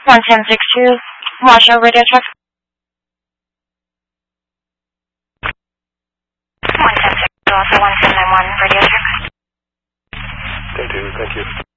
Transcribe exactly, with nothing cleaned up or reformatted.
one ten six two, Marshall Radio Check. one ten six two, also one seven nine one Radio Check. Thank you, thank you.